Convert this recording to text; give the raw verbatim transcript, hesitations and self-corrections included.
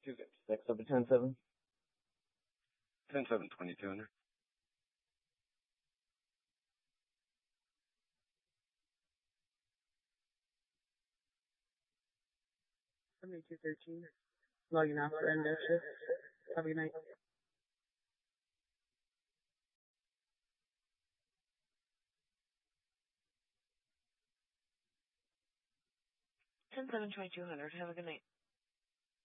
two fifty-six up to ten seven. ten seven, twenty-two hundred. seventy-two thirteen. Logging off for end of shift. Have a good night. ten seven, twenty-two hundred. Have a good night.